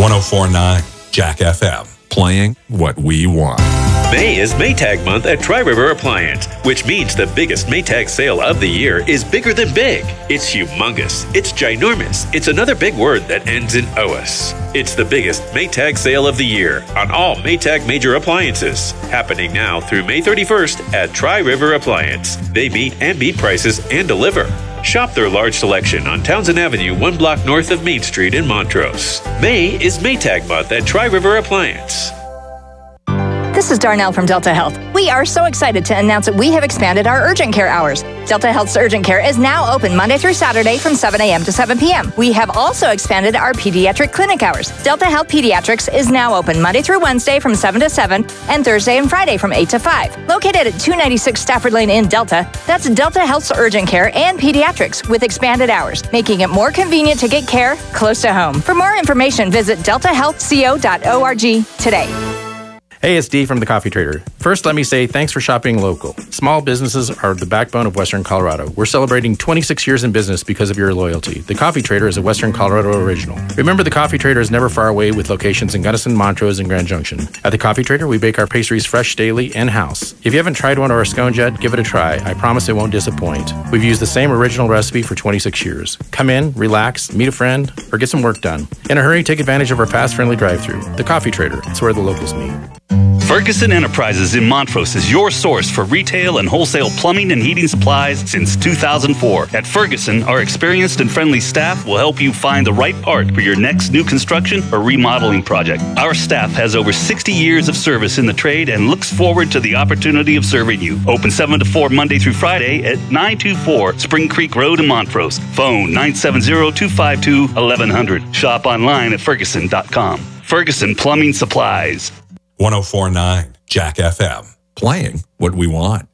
104.9 Jack FM. Playing what we want. May is Maytag month at Tri-River Appliance, which means the biggest Maytag sale of the year is bigger than big. It's humongous. It's ginormous. It's another big word that ends in OUS. It's the biggest Maytag sale of the year on all Maytag major appliances, happening now through May 31st at Tri-River Appliance. They meet and beat prices and deliver. Shop their large selection on Townsend Avenue, 1 block north of Main Street in Montrose. May is Maytag month at Tri-River Appliance. This is Darnell from Delta Health. We are so excited to announce that we have expanded our urgent care hours. Delta Health's urgent care is now open Monday through Saturday from 7 a.m. to 7 p.m. We have also expanded our pediatric clinic hours. Delta Health Pediatrics is now open Monday through Wednesday from 7 to 7 and Thursday and Friday from 8 to 5. Located at 296 Stafford Lane in Delta, that's Delta Health's urgent care and pediatrics with expanded hours, making it more convenient to get care close to home. For more information, visit deltahealthco.org today. Hey, it's Dee from The Coffee Trader. First, let me say thanks for shopping local. Small businesses are the backbone of Western Colorado. We're celebrating 26 years in business because of your loyalty. The Coffee Trader is a Western Colorado original. Remember, The Coffee Trader is never far away with locations in Gunnison, Montrose, and Grand Junction. At The Coffee Trader, we bake our pastries fresh daily in-house. If you haven't tried one of our scones yet, give it a try. I promise it won't disappoint. We've used the same original recipe for 26 years. Come in, relax, meet a friend, or get some work done. In a hurry, take advantage of our fast, friendly drive-thru. The Coffee Trader. It's where the locals meet. Ferguson Enterprises in Montrose is your source for retail and wholesale plumbing and heating supplies since 2004. At Ferguson, our experienced and friendly staff will help you find the right part for your next new construction or remodeling project. Our staff has over 60 years of service in the trade and looks forward to the opportunity of serving you. Open 7 to 4 Monday through Friday at 924 Spring Creek Road in Montrose. Phone 970-252-1100. Shop online at ferguson.com. Ferguson Plumbing Supplies. 104.9 Jack FM. Playing what we want.